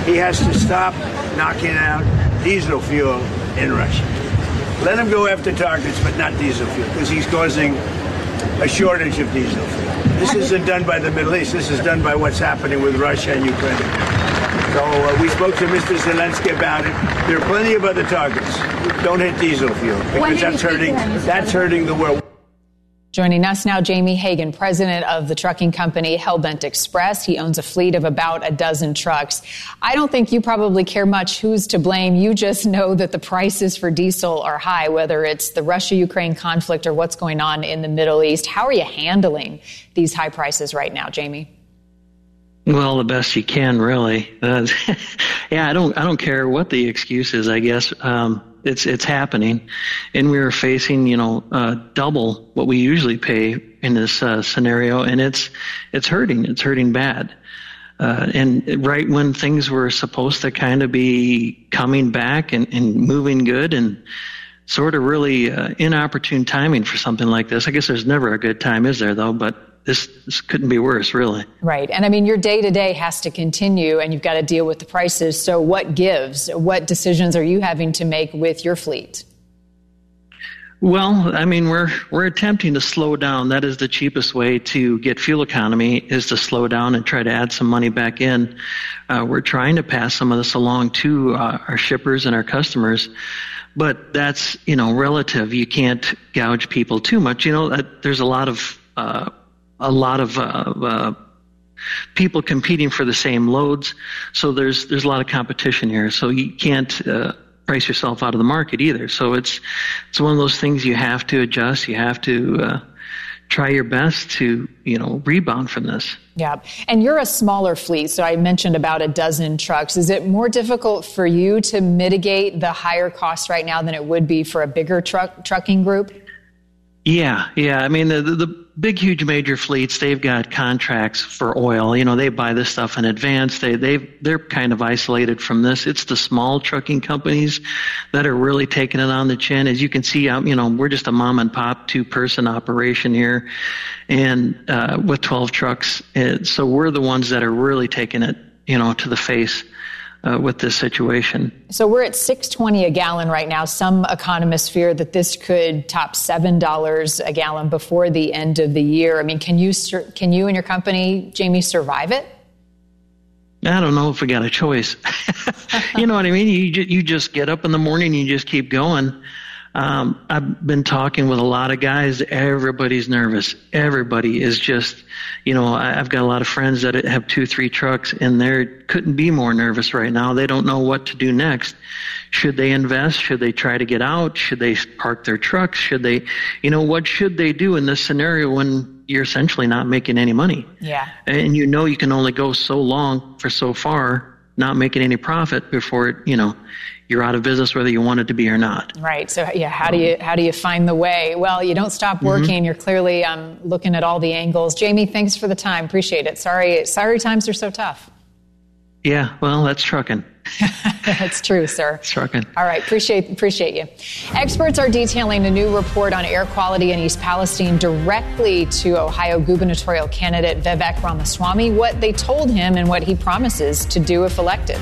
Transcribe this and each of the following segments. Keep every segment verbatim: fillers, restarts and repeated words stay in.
He has to stop knocking out diesel fuel in Russia. Let him go after targets, but not diesel fuel, because he's causing a shortage of diesel fuel. This isn't done by the Middle East. This is done by what's happening with Russia and Ukraine. So uh, we spoke to Mister Zelensky about it. There are plenty of other targets. Don't hit diesel fuel, because that's hurting, that's hurting the world. Joining us now, Jamie Hagan, president of the trucking company Hellbent Express. He owns a fleet of about a dozen trucks. I don't think you probably care much who's to blame. You just know that the prices for diesel are high, whether it's the Russia-Ukraine conflict or what's going on in the Middle East. How are you handling these high prices right now, Jamie? Well, the best you can, really. Uh, yeah, I don't, I don't care what the excuse is, I guess. Um, It's it's happening, and we are facing, you know, uh, double what we usually pay in this uh, scenario, and it's it's hurting. It's hurting bad. Uh, and right when things were supposed to kind of be coming back and, and moving good, and sort of really uh, inopportune timing for something like this. I guess there's never a good time, is there, though? But This, this couldn't be worse, really. Right. And I mean, your day-to-day has to continue, and you've got to deal with the prices. So what gives? What decisions are you having to make with your fleet? Well, I mean, we're we're attempting to slow down. That is the cheapest way to get fuel economy, is to slow down and try to add some money back in. Uh, we're trying to pass some of this along to uh, our shippers and our customers. But that's, you know, relative. You can't gouge people too much. You know, uh, there's a lot of... Uh, a lot of uh, uh, people competing for the same loads. So there's there's a lot of competition here. So you can't uh, price yourself out of the market either. So it's it's one of those things you have to adjust. You have to uh, try your best to, you know, rebound from this. Yeah. And you're a smaller fleet. So I mentioned about a dozen trucks. Is it more difficult for you to mitigate the higher costs right now than it would be for a bigger truck trucking group? Yeah, yeah. I mean, the, the the big, huge major fleets, they've got contracts for oil. You know, they buy this stuff in advance. They they they're kind of isolated from this. It's the small trucking companies that are really taking it on the chin. As you can see, um, you know, we're just a mom and pop two person operation here, and uh, with twelve trucks. And so we're the ones that are really taking it, you know, to the face. Uh, with this situation. So we're at six twenty a gallon right now. Some economists fear that this could top seven dollars a gallon before the end of the year. I mean, can you can you and your company, Jamie, survive it? I don't know if we got a choice. You know what I mean? You you just get up in the morning and you just keep going. Um, I've been talking with a lot of guys. Everybody's nervous. Everybody is just, you know, I've got a lot of friends that have two, three trucks, and they couldn't be more nervous right now. They don't know what to do next. Should they invest? Should they try to get out? Should they park their trucks? Should they, you know, what should they do in this scenario when you're essentially not making any money? Yeah. And you know you can only go so long for so far, not making any profit before, it, you know, you're out of business whether you want it to be or not. Right. So, yeah, how do you how do you find the way? Well, you don't stop working. Mm-hmm. You're clearly um, looking at all the angles. Jamie, thanks for the time. Appreciate it. Sorry, sorry times are so tough. Yeah, well, that's trucking. That's true, sir. It's trucking. All right. Appreciate appreciate you. Experts are detailing a new report on air quality in East Palestine directly to Ohio gubernatorial candidate Vivek Ramaswamy, what they told him and what he promises to do if elected.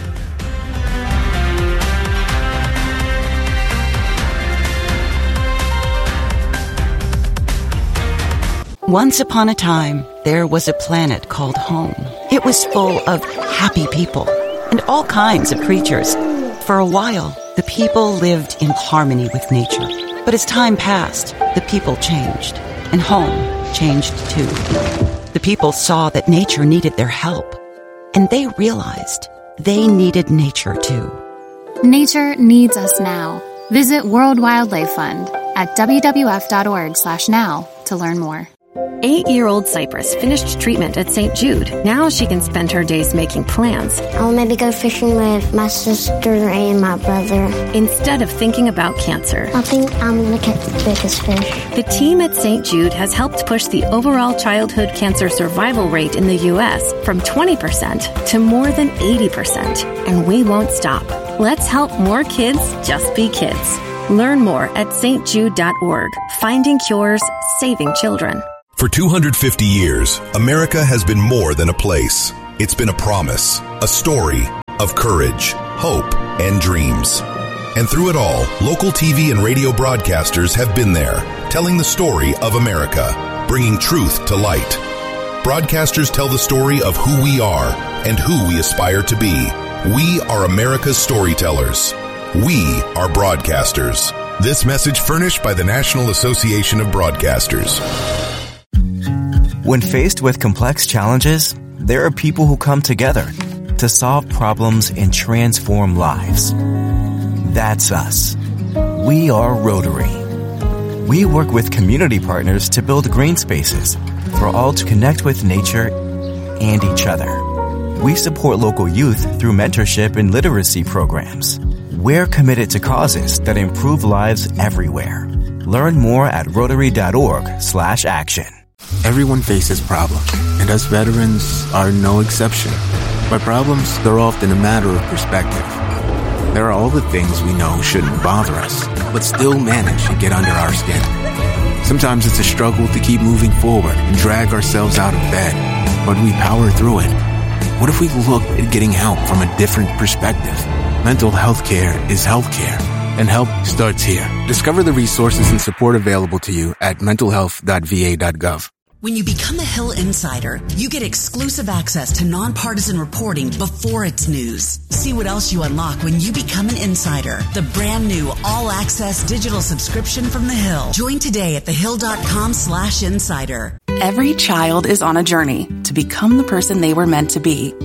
Once upon a time, there was a planet called home. It was full of happy people and all kinds of creatures. For a while, the people lived in harmony with nature. But as time passed, the people changed, and home changed too. The people saw that nature needed their help, and they realized they needed nature too. Nature needs us now. Visit World Wildlife Fund at w w f dot org slash now to learn more. Eight-year-old Cypress finished treatment at Saint Jude. Now she can spend her days making plans. I'll maybe go fishing with my sister and my brother. Instead of thinking about cancer. I think I'm going to catch the biggest fish. The team at Saint Jude has helped push the overall childhood cancer survival rate in the U S from twenty percent to more than eighty percent. And we won't stop. Let's help more kids just be kids. Learn more at s t jude dot org. Finding cures, saving children. For two hundred fifty years, America has been more than a place. It's been a promise, a story, of courage, hope, and dreams. And through it all, local T V and radio broadcasters have been there, telling the story of America, bringing truth to light. Broadcasters tell the story of who we are and who we aspire to be. We are America's storytellers. We are broadcasters. This message furnished by the National Association of Broadcasters. When faced with complex challenges, there are people who come together to solve problems and transform lives. That's us. We are Rotary. We work with community partners to build green spaces for all to connect with nature and each other. We support local youth through mentorship and literacy programs. We're committed to causes that improve lives everywhere. Learn more at rotary.org slash action. Everyone faces problems, and us veterans are no exception. But problems, they're often a matter of perspective. There are all the things we know shouldn't bother us, but still manage to get under our skin. Sometimes it's a struggle to keep moving forward and drag ourselves out of bed, but we power through it. What if we looked at getting help from a different perspective? Mental health care is health care, and help starts here. Discover the resources and support available to you at mental health dot v a dot gov. When you become a Hill Insider, you get exclusive access to nonpartisan reporting before it's news. See what else you unlock when you become an insider. The brand new all-access digital subscription from The Hill. Join today at thehill.com slash insider. Every child is on a journey to become the person they were meant to be.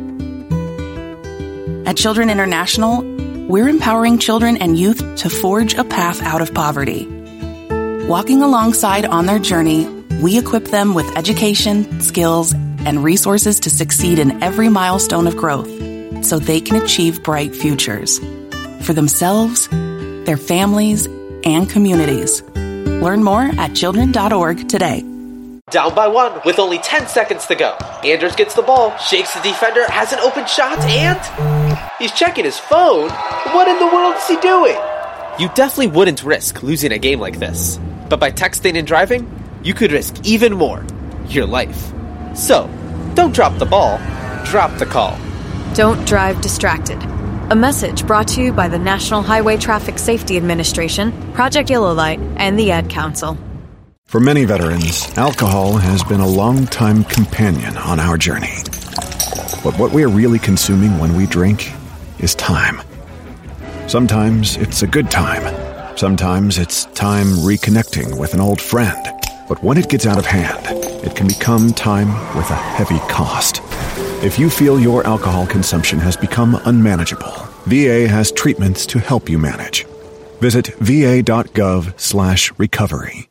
At Children International, we're empowering children and youth to forge a path out of poverty. Walking alongside on their journey, we equip them with education, skills, and resources to succeed in every milestone of growth so they can achieve bright futures for themselves, their families, and communities. Learn more at children dot org today. Down by one with only ten seconds to go. Anders gets the ball, shakes the defender, has an open shot, and he's checking his phone. What in the world is he doing? You definitely wouldn't risk losing a game like this. But by texting and driving, you could risk even more, your life. So, don't drop the ball, drop the call. Don't drive distracted. A message brought to you by the National Highway Traffic Safety Administration, Project Yellow Light, and the Ad Council. For many veterans, alcohol has been a long-time companion on our journey. But what we are really consuming when we drink is time. Sometimes it's a good time. Sometimes it's time reconnecting with an old friend. But when it gets out of hand, it can become time with a heavy cost. If you feel your alcohol consumption has become unmanageable, V A has treatments to help you manage. Visit va.gov slash recovery.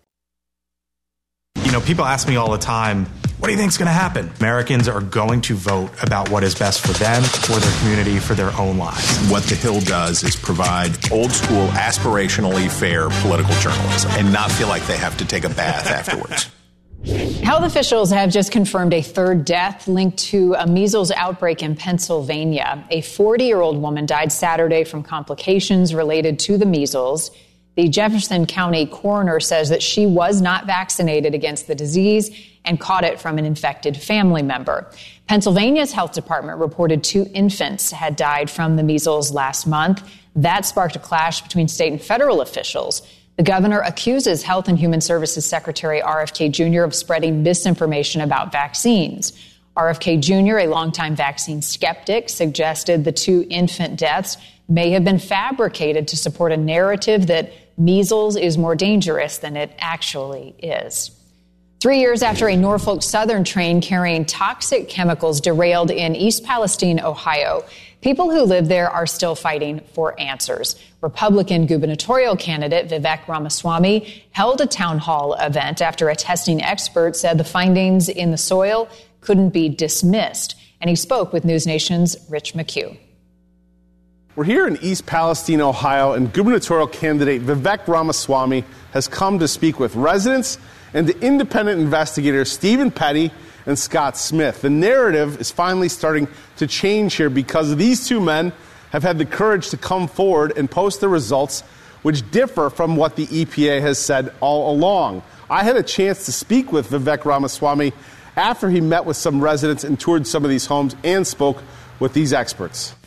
You know, people ask me all the time, what do you think is going to happen? Americans are going to vote about what is best for them, for their community, for their own lives. What The Hill does is provide old school, aspirationally fair political journalism and not feel like they have to take a bath afterwards. Health officials have just confirmed a third death linked to a measles outbreak in Pennsylvania. A forty-year-old woman died Saturday from complications related to the measles. The Jefferson County coroner says that she was not vaccinated against the disease and caught it from an infected family member. Pennsylvania's health department reported two infants had died from the measles last month. That sparked a clash between state and federal officials. The governor accuses Health and Human Services Secretary R F K Junior of spreading misinformation about vaccines. R F K Junior, a longtime vaccine skeptic, suggested the two infant deaths may have been fabricated to support a narrative that measles is more dangerous than it actually is. Three years after a Norfolk Southern train carrying toxic chemicals derailed in East Palestine, Ohio, people who live there are still fighting for answers. Republican gubernatorial candidate Vivek Ramaswamy held a town hall event after a testing expert said the findings in the soil couldn't be dismissed. And he spoke with News Nation's Rich McHugh. We're here in East Palestine, Ohio, and gubernatorial candidate Vivek Ramaswamy has come to speak with residents and the independent investigators Stephen Petty and Scott Smith. The narrative is finally starting to change here because these two men have had the courage to come forward and post the results, which differ from what the E P A has said all along. I had a chance to speak with Vivek Ramaswamy after he met with some residents and toured some of these homes and spoke with these experts.